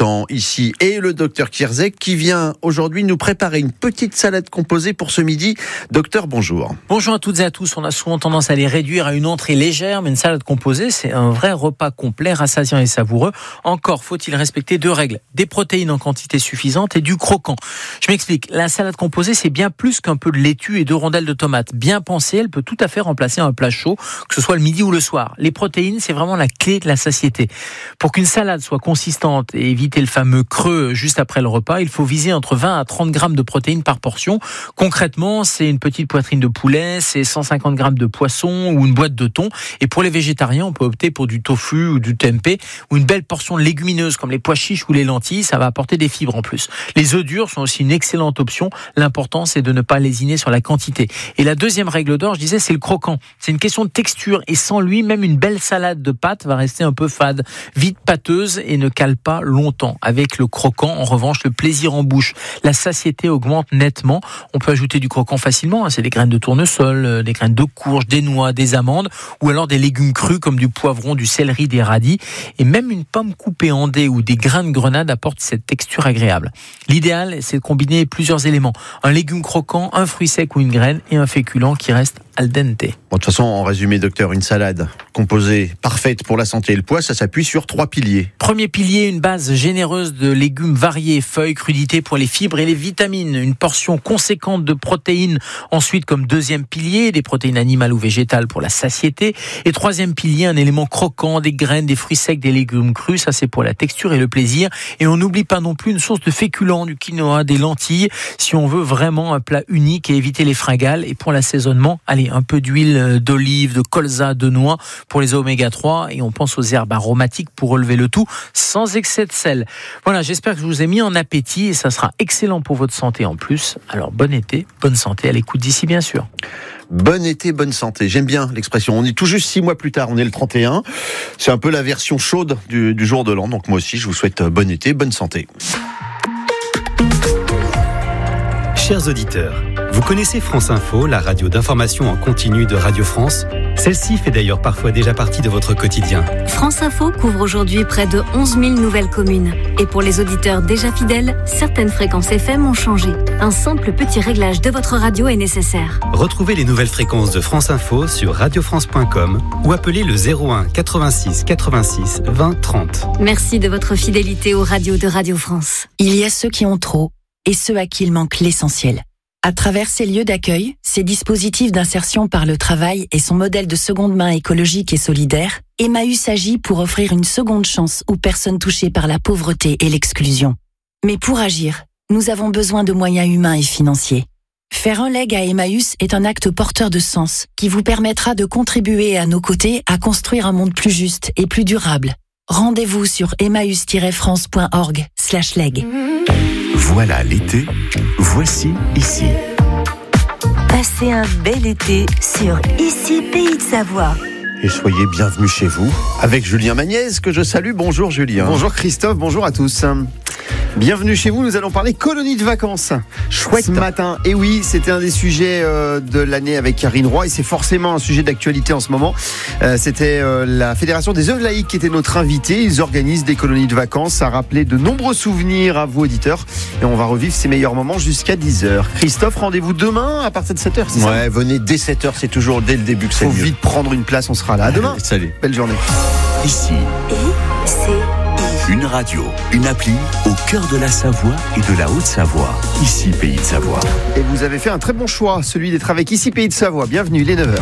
consultant ici, et le docteur Kierzek qui vient aujourd'hui nous préparer une petite salade composée pour ce midi. Docteur, bonjour. Bonjour à toutes et à tous. On a souvent tendance à les réduire à une entrée légère, mais une salade composée, c'est un vrai repas complet, rassasiant et savoureux. Encore faut-il respecter 2 règles. Des protéines en quantité suffisante et du croquant. Je m'explique. La salade composée, c'est bien plus qu'un peu de laitue et 2 rondelles de tomates. Bien pensée, elle peut tout à fait remplacer un plat chaud, que ce soit le midi ou le soir. Les protéines, c'est vraiment la clé de la satiété. Pour qu'une salade soit consistante et éviter le fameux creux juste après le repas, il faut viser entre 20 à 30 grammes de protéines par portion. Concrètement, c'est une petite poitrine de poulet, c'est 150 grammes de poisson ou une boîte de thon. Et pour les végétariens, on peut opter pour du tofu ou du tempeh ou une belle portion de légumineuses comme les pois chiches ou les lentilles. Ça va apporter des fibres en plus. Les œufs durs sont aussi une excellente option. L'important, c'est de ne pas lésiner sur la quantité. Et la deuxième règle d'or, je disais, c'est le croquant. C'est une question de texture et sans lui, même une belle salade de pâtes va rester un peu fade, vite pâteuse et ne cale pas longtemps. Avec le croquant, en revanche, le plaisir en bouche, la satiété augmente nettement. On peut ajouter du croquant facilement. C'est des graines de tournesol, des graines de courge, des noix, des amandes ou alors des légumes crus comme du poivron, du céleri, des radis. Et même une pomme coupée en dés ou des grains de grenade apportent cette texture agréable. L'idéal, c'est de combiner plusieurs éléments. Un légume croquant, un fruit sec ou une graine et un féculent qui reste al dente. Bon, de toute façon, en résumé, docteur, une salade composée parfaite pour la santé et le poids, ça s'appuie sur 3 piliers. Premier pilier, une base généreuse de légumes variés, feuilles, crudités pour les fibres et les vitamines. Une portion conséquente de protéines. Ensuite, comme deuxième pilier, des protéines animales ou végétales pour la satiété. Et troisième pilier, un élément croquant, des graines, des fruits secs, des légumes crus. Ça, c'est pour la texture et le plaisir. Et on n'oublie pas non plus une source de féculents, du quinoa, des lentilles, si on veut vraiment un plat unique et éviter les fringales. Et pour l'assaisonnement, allez, un peu d'huile d'olive, de colza, de noix pour les oméga 3 et on pense aux herbes aromatiques pour relever le tout sans excès de sel. Voilà, j'espère que je vous ai mis en appétit et ça sera excellent pour votre santé en plus. Alors bon été, bonne santé à l'écoute d'ici bien sûr. Bon été, bonne santé. J'aime bien l'expression. On est tout juste 6 mois plus tard, on est le 31. C'est un peu la version chaude du jour de l'an. Donc moi aussi, je vous souhaite bon été, bonne santé. Chers auditeurs, vous connaissez France Info, la radio d'information en continu de Radio France ? Celle-ci fait d'ailleurs parfois déjà partie de votre quotidien. France Info couvre aujourd'hui près de 11 000 nouvelles communes. Et pour les auditeurs déjà fidèles, certaines fréquences FM ont changé. Un simple petit réglage de votre radio est nécessaire. Retrouvez les nouvelles fréquences de France Info sur radiofrance.com ou appelez le 01 86 86 20 30. Merci de votre fidélité aux radios de Radio France. Il y a ceux qui ont trop et ceux à qui il manque l'essentiel. À travers ces lieux d'accueil, ces dispositifs d'insertion par le travail et son modèle de seconde main écologique et solidaire, Emmaüs agit pour offrir une seconde chance aux personnes touchées par la pauvreté et l'exclusion. Mais pour agir, nous avons besoin de moyens humains et financiers. Faire un leg à Emmaüs est un acte porteur de sens qui vous permettra de contribuer à nos côtés à construire un monde plus juste et plus durable. Rendez-vous sur emmaüs-france.org/leg. Voilà l'été, voici Ici. Passez un bel été sur Ici Pays de Savoie. Et soyez bienvenus chez vous avec Julien Magnès que je salue. Bonjour Julien. Bonjour Christophe, bonjour à tous. Bienvenue chez vous, nous allons parler colonie de vacances. Chouette. Ce matin, et oui, c'était un des sujets de l'année avec Karine Roy et c'est forcément un sujet d'actualité en ce moment. C'était la Fédération des œuvres laïques qui était notre invitée. Ils organisent des colonies de vacances. Ça a rappelé de nombreux souvenirs à vous auditeurs et on va revivre ces meilleurs moments jusqu'à 10h. Christophe, rendez-vous demain à partir de 7h, c'est ça ? Ouais, venez dès 7h, c'est toujours dès le début que c'est mieux. Faut vite prendre une place, on sera là. À demain. Salut. Belle journée. Ici. Une radio, une appli au cœur de la Savoie et de la Haute-Savoie. Ici, Pays de Savoie. Et vous avez fait un très bon choix, celui d'être avec Ici, Pays de Savoie. Bienvenue, il est 9h.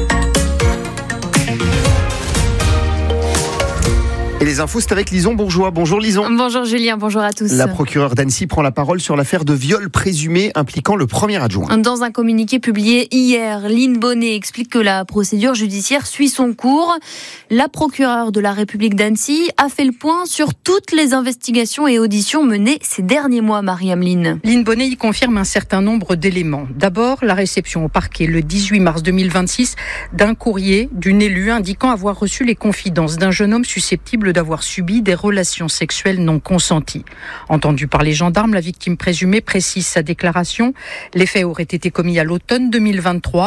Et les infos, c'est avec Lison Bourgeois. Bonjour Lison. Bonjour Julien, bonjour à tous. La procureure d'Annecy prend la parole sur l'affaire de viol présumé impliquant le premier adjoint. Dans un communiqué publié hier, Lynn Bonnet explique que la procédure judiciaire suit son cours. La procureure de la République d'Annecy a fait le point sur toutes les investigations et auditions menées ces derniers mois, Marie-Ameline. Lynn Bonnet y confirme un certain nombre d'éléments. D'abord, la réception au parquet le 18 mars 2026 d'un courrier d'une élue indiquant avoir reçu les confidences d'un jeune homme susceptible d'avoir subi des relations sexuelles non consenties. Entendue par les gendarmes, la victime présumée précise sa déclaration. Les faits auraient été commis à l'automne 2023.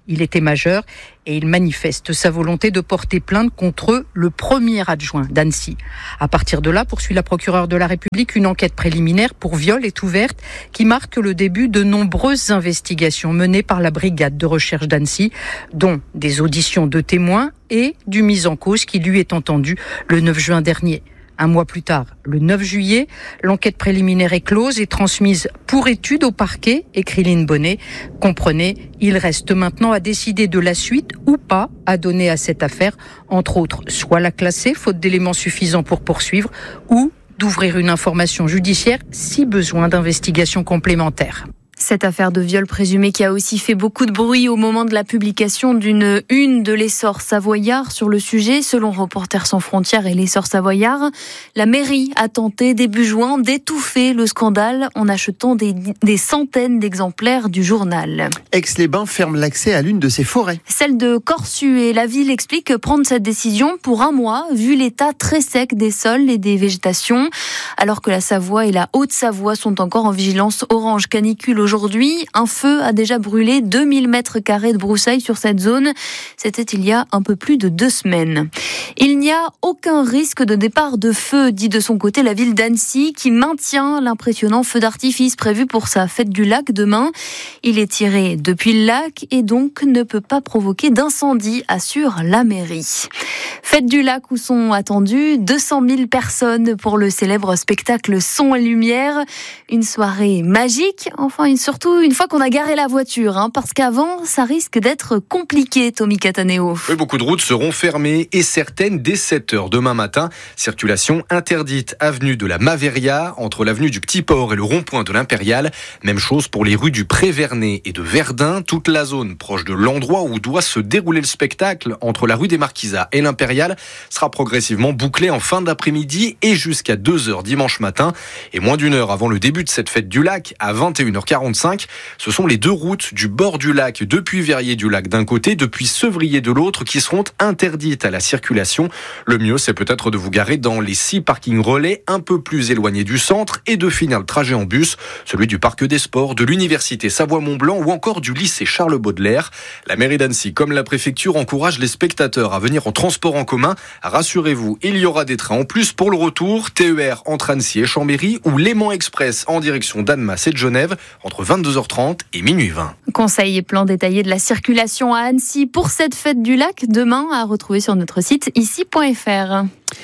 Il était majeur et il manifeste sa volonté de porter plainte contre le premier adjoint d'Annecy. À partir de là, poursuit la procureure de la République, une enquête préliminaire pour viol est ouverte qui marque le début de nombreuses investigations menées par la brigade de recherche d'Annecy, dont des auditions de témoins et du mis en cause qui lui est entendu le 9 juin dernier. Un mois plus tard, le 9 juillet, l'enquête préliminaire est close et transmise pour étude au parquet, écrit Lynn Bonnet. Comprenez, il reste maintenant à décider de la suite ou pas à donner à cette affaire, entre autres, soit la classer, faute d'éléments suffisants pour poursuivre, ou d'ouvrir une information judiciaire si besoin d'investigation complémentaire. Cette affaire de viol présumé qui a aussi fait beaucoup de bruit au moment de la publication d'une une de l'Essor savoyard sur le sujet. Selon Reporters sans frontières et l'Essor savoyard, la mairie a tenté début juin d'étouffer le scandale en achetant des centaines d'exemplaires du journal. Aix-les-Bains ferme l'accès à l'une de ses forêts. Celle de Corsu, et la ville explique prendre cette décision pour un mois, vu l'état très sec des sols et des végétations. Alors que la Savoie et la Haute-Savoie sont encore en vigilance orange canicule aujourd'hui, un feu a déjà brûlé 2000 mètres carrés de broussailles sur cette zone. C'était il y a un peu plus de 2 semaines. Il n'y a aucun risque de départ de feu, dit de son côté la ville d'Annecy, qui maintient l'impressionnant feu d'artifice prévu pour sa fête du lac demain. Il est tiré depuis le lac et donc ne peut pas provoquer d'incendie, assure la mairie. Fête du lac où sont attendues 200 000 personnes pour le célèbre spectacle Son et Lumière. Une soirée magique, surtout une fois qu'on a garé la voiture, parce qu'avant, ça risque d'être compliqué, Tommy Cataneo. Oui, beaucoup de routes seront fermées et certaines dès 7h demain matin. Circulation interdite avenue de la Maveria, entre l'avenue du Petit Port et le rond-point de l'Impérial. Même chose pour les rues du Pré-Vernet et de Verdun. Toute la zone proche de l'endroit où doit se dérouler le spectacle, entre la rue des Marquisats et l'Impérial, sera progressivement bouclée en fin d'après-midi et jusqu'à 2h dimanche matin. Et moins d'une heure avant le début de cette fête du lac, à 21h45, ce sont les 2 routes du bord du lac, depuis Verrier-du-Lac d'un côté, depuis Sevrier de l'autre, qui seront interdites à la circulation. Le mieux, c'est peut-être de vous garer dans les 6 parkings relais un peu plus éloignés du centre et de finir le trajet en bus, celui du Parc des Sports, de l'Université Savoie-Mont-Blanc ou encore du lycée Charles-Baudelaire. La mairie d'Annecy, comme la préfecture, encourage les spectateurs à venir en transport en commun. Rassurez-vous, il y aura des trains en plus pour le retour, TER entre Annecy et Chambéry ou Léman Express en direction d'Annemasse et de Genève entre 22h30 et minuit 20. Conseil et plan détaillé de la circulation à Annecy pour cette fête du lac demain à retrouver sur notre site ici.fr.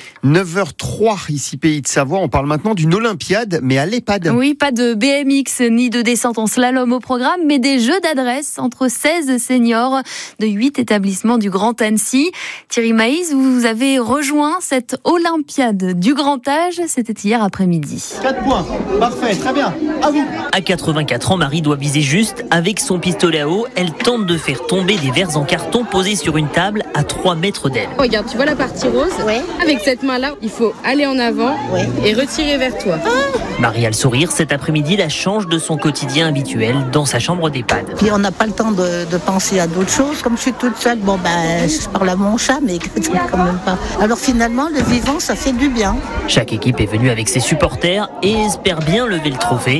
9h03 ici Pays de Savoie, on parle maintenant d'une Olympiade mais à l'EHPAD. Oui, pas de BMX ni de descente en slalom au programme, mais des jeux d'adresse entre 16 seniors de 8 établissements du Grand Annecy. Thierry Maïs, vous avez rejoint cette Olympiade du grand âge, c'était hier après-midi. 4 points, parfait, très bien, à vous. À 84 ans, Marie doit viser juste. Avec son pistolet à eau, elle tente de faire tomber des verres en carton posés sur une table à 3 mètres d'elle. Regarde, tu vois la partie rose ? Ouais. Avec cette main-là, il faut aller en avant et retirer vers toi. Marie a le sourire. Cet après-midi, la change de son quotidien habituel dans sa chambre d'EHPAD. Puis on n'a pas le temps de penser à d'autres choses. Comme je suis toute seule, je parle à mon chat, mais quand même pas. Alors finalement, le vivant, ça fait du bien. Chaque équipe est venue avec ses supporters et espère bien lever le trophée.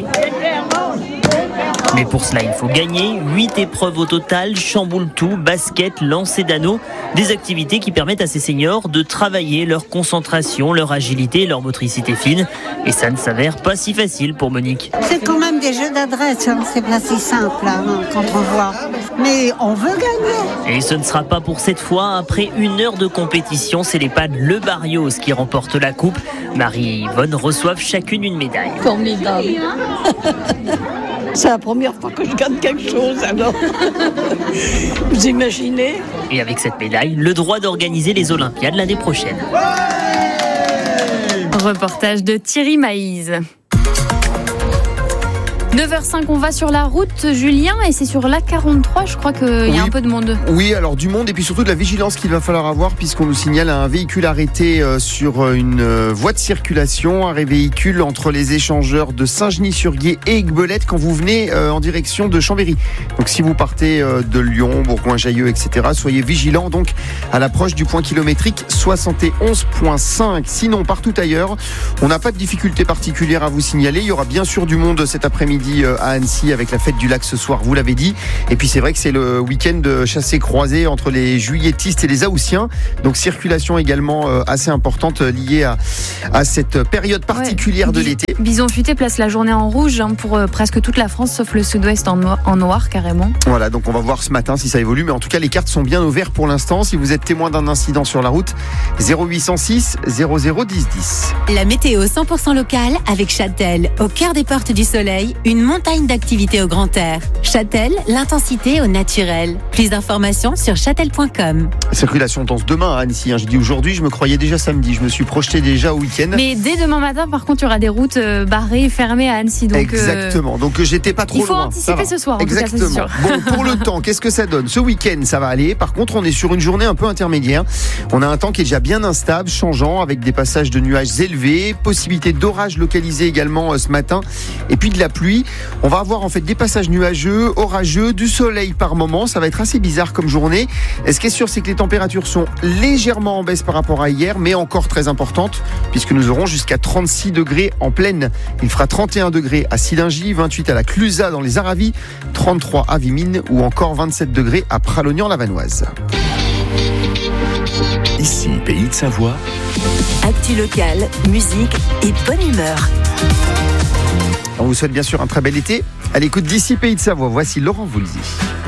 Mais pour cela, il faut gagner. 8 épreuves au total, chamboule tout, basket, lancer d'anneaux. Des activités qui permettent à ces seniors de travailler leur concentration, leur agilité et leur motricité fine. Et ça ne s'avère pas si facile pour Monique. C'est quand même des jeux d'adresse, c'est pas si simple quand on voit. Mais on veut gagner. Et ce ne sera pas pour cette fois. Après 1 heure de compétition, c'est l'EHPAD Le Barrios qui remporte la coupe. Marie et Yvonne reçoivent chacune une médaille. Formidable. C'est la première fois que je gagne quelque chose, alors vous imaginez. Et avec cette médaille, le droit d'organiser les Olympiades l'année prochaine. Reportage de Thierry Maïs. 9h05, on va sur la route, Julien, et c'est sur l'A43, je crois qu'il y a un peu de monde. Oui, alors du monde et puis surtout de la vigilance qu'il va falloir avoir puisqu'on nous signale un véhicule arrêté sur une voie de circulation, un véhicule entre les échangeurs de Saint-Genis-sur-Guiers et Aiguebelette quand vous venez en direction de Chambéry. Donc si vous partez de Lyon, Bourgoin-Jallieu, etc., soyez vigilants donc à l'approche du point kilométrique 71.5. Sinon, partout ailleurs, on n'a pas de difficulté particulière à vous signaler. Il y aura bien sûr du monde cet après-midi jeudi à Annecy avec la fête du lac ce soir, vous l'avez dit. Et puis c'est vrai que c'est le week-end de chassé-croisé entre les juilletistes et les Haussiens. Donc circulation également assez importante liée à cette période particulière de l'été. Bison Futé place la journée en rouge pour presque toute la France, sauf le sud-ouest en noir carrément. Voilà, donc on va voir ce matin si ça évolue. Mais en tout cas, les cartes sont bien au vert pour l'instant. Si vous êtes témoin d'un incident sur la route, 0806 00 10 10. La météo 100% locale avec Châtel. Au cœur des portes du soleil, une montagne d'activités au grand air. Châtel, l'intensité au naturel. Plus d'informations sur châtel.com. Circulation dense demain à Annecy. J'ai dit aujourd'hui, je me croyais déjà samedi. Je me suis projeté déjà au week-end. Mais dès demain matin, par contre, il y aura des routes barrées, fermées à Annecy. Donc, exactement. Donc j'étais pas trop loin. Il faut anticiper ce soir. Exactement. En tout cas, c'est sûr. Bon, pour le temps, qu'est-ce que ça donne ? Ce week-end, ça va aller. Par contre, on est sur une journée un peu intermédiaire. On a un temps qui est déjà bien instable, changeant, avec des passages de nuages élevés, possibilité d'orage localisé également ce matin, et puis de la pluie. On va avoir en fait des passages nuageux, orageux, du soleil par moment. Ça va être assez bizarre comme journée. Et ce qui est sûr, c'est que les températures sont légèrement en baisse par rapport à hier, mais encore très importantes, puisque nous aurons jusqu'à 36 degrés en pleine. Il fera 31 degrés à Silingy, 28 à la Clusaz dans les Aravis, 33 à Vimines ou encore 27 degrés à Pralognan-la-Vanoise. Ici, Pays de Savoie. Actu locale, musique et bonne humeur. On vous souhaite bien sûr un très bel été. À l'écoute d'ici Pays de Savoie, voici Laurent Voulzy.